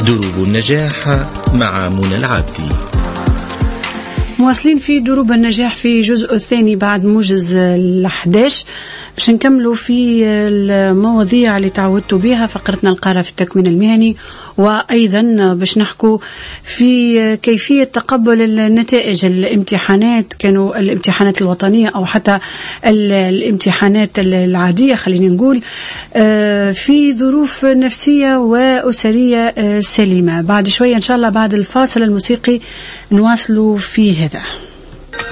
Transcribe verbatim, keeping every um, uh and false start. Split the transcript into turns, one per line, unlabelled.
دروب النجاح مع منى العبدي.
مواصلين في دروب النجاح في جزء الثاني بعد موجز الأحداش، باش نكملوا في المواضيع اللي تعودتوا بها، فقرتنا القارة في التكوين المهني، وأيضا باش نحكوا في كيفية تقبل النتائج الامتحانات، كانوا الامتحانات الوطنية أو حتى الامتحانات العادية خلينا نقول، في ظروف نفسية وأسرية سليمة. بعد شوية إن شاء الله بعد الفاصل الموسيقي نواصلوا في هذا.